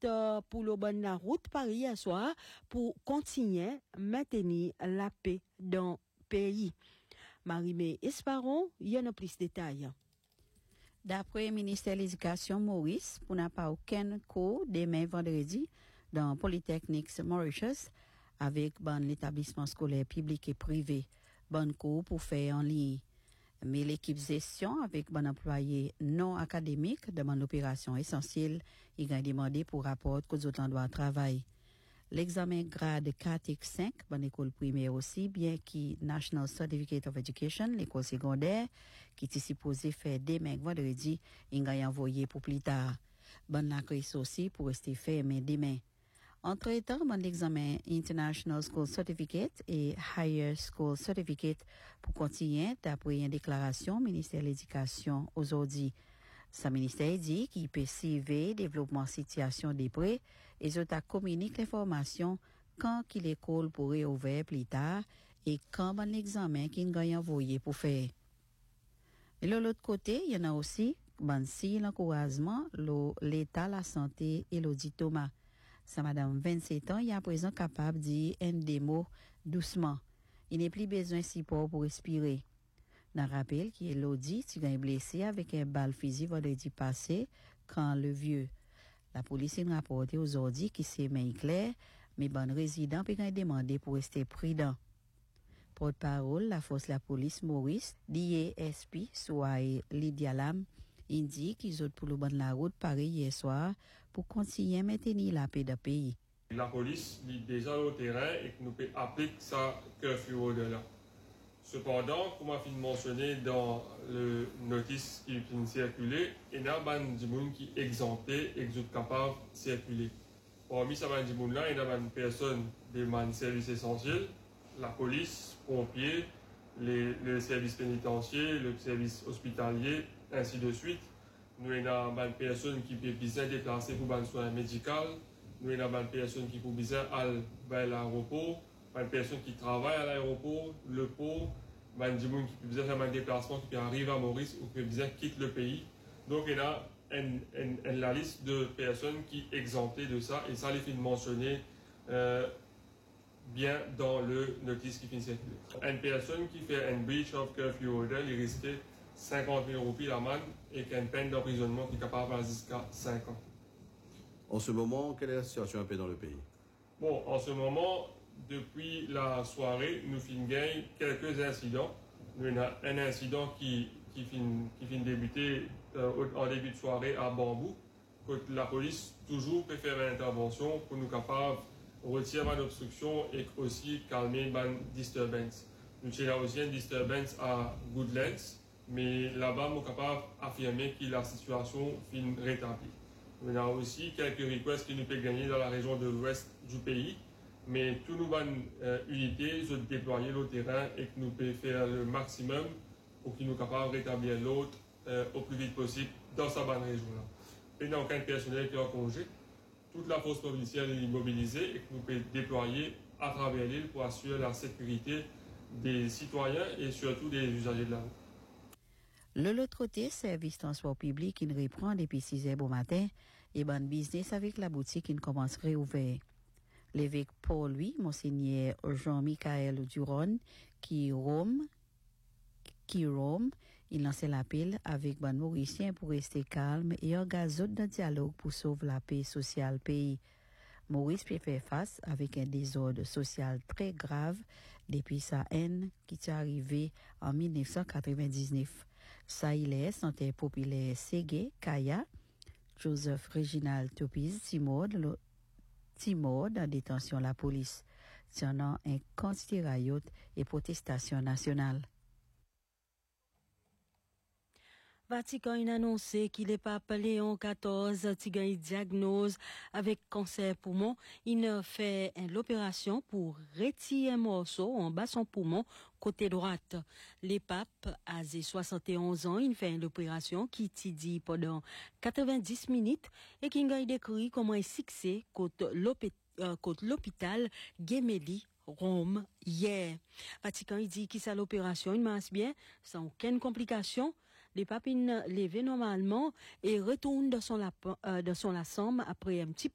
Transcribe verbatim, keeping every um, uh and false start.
euh, pour le bon la route Paris hier soir pour continuer maintenir la paix dans le pays. Marie-Mé Esparon, il y en a plus de détails. D'après le ministère de l'Éducation Maurice, pour n'a pas aucun cours demain vendredi dans Polytechnique Mauritius avec bon l'établissement scolaire public et privé, bon cours pour faire en ligne. Mais l'équipe gestion avec bon employé non académique demande l'opération essentielle, il a demandé pour rapport qu'aux autres endroits de travail. L'examen grade quatre et cinq, bonne école primaire aussi, bien que National Certificate of Education, l'école secondaire, qui était supposé faire demain vendredi, il a envoyé pour plus tard. Bonne l'accueil aussi pour rester fermé demain. Entre-temps, bon l'examen International School Certificate et Higher School Certificate pour continuer d'après une déclaration ministère de l'Éducation aujourd'hui. Sa ministère dit qu'il peut suivre développement situation des prêts et ils communiquent l'information quand qu'il l'école pourrait ouvrir plus tard et quand bon l'examen qu'il gagne envoyé pour faire. Et de l'autre côté, il y en a aussi bon si l'encouragement l'état la santé et l'audit Thomas. Sa madame vingt-sept ans, il est à présent capable de dire un démo doucement. Il n'est plus besoin de support pour respirer. N'a rappel qui est l'audit, tu gagnes blessé avec un balle physique vendredi passé quand le vieux. La police a rapporté aujourd'hui qui c'est main clair, mais bon résident peut demander pour rester prudent. Porte-parole, la force la police Maurice, D A S P, soit Lydia Lam, indique qu'ils ont pour le bon de la route pareil hier soir pour continuer à maintenir la paix du pays. La police est déjà au terrain et que nous peut appliquer ça curfew au-delà. Cependant, comme a mentionné dans le notice qui vient circuler, il y a des gens qui sont exemptés et qui sont capables de circuler. Parmi ces gens-là, il y a des personnes des services essentiels, la police, pompiers, les, le service pénitentiaire, le service hospitalier, ainsi de suite. Nous avons des personnes qui peuvent bien déplacer pour des soins médicaux. Nous avons des personnes qui peuvent bien aller à l'aéroport. Des personnes qui travaillent à l'aéroport, le port. Des gens qui peuvent bien faire un déplacement, qui peuvent arriver à Maurice ou qui peuvent bien quitter le pays. Donc il y a une, une, une, la liste de personnes qui sont exemptées de ça. Et ça, les fait mentionner euh, bien dans le notice qui finit circuler. Une personne qui fait un breach of curfew order, il risque cinquante mille roupies l'amende et qui a une peine d'emprisonnement qui est capable d'aller jusqu'à cinq ans. En ce moment, quelle est la situation un peu dans le pays? Bon, en ce moment, depuis la soirée, nous finissons quelques incidents. Nous avons un incident qui, qui finit qui fin débuter euh, en début de soirée à Bambou. Que la police toujours peut faire une intervention pour nous capables de retirer une obstruction et aussi calmer une disturbance. Nous avons aussi une disturbance à Goodlands, mais là-bas, nous sommes capables d'affirmer que la situation fin rétablie. Nous avons aussi quelques requests que nous pouvons gagner dans la région de l'ouest du pays, mais toutes nos bonnes euh, unités sont déployées au terrain et que nous pouvons faire le maximum pour qu'ils nous capables de rétablir l'autre euh, au plus vite possible dans sa bonne région-là. Il n'y a aucun personnel qui est en congé. Toute la force policière est mobilisée et que nous pouvons déployer à travers l'île pour assurer la sécurité des citoyens et surtout des usagers de la route. Le l'autre côté, service transport public qui reprend depuis six heures au matin et bon business avec la boutique qui commence à réouvrir. L'évêque Paul, lui, Monseigneur Jean-Michel Duron, qui Rome, qui Rome, il lançait l'appel avec bon Mauricien pour rester calme et organiser un dialogue pour sauver la paix sociale pays. Maurice peut faire face avec un désordre social très grave depuis sa haine qui est arrivée en dix-neuf cent quatre-vingt-dix-neuf. Ça, il est santé populaire Ségué, Kaya, Joseph Réginald Topiz, Timor, Timor en détention la police, tenant un quantité riot et protestation nationale. Vatican a annoncé qu'il est pape Léon quatorze qui gagne diagnose avec cancer poumon. Il a fait l'opération pour retirer un morceau en bas son poumon côté droite. Les papes, âgé soixante et onze ans, il fait l'opération qui t'y dit pendant quatre-vingt-dix minutes et qui a décrit comment il succès contre l'hôpital Gemelli Rome hier. Vatican il dit qu'il ça l'opération il marche bien sans aucune complication. Les papines levées normalement et retournent dans son lap, euh, dans son assemble après un petit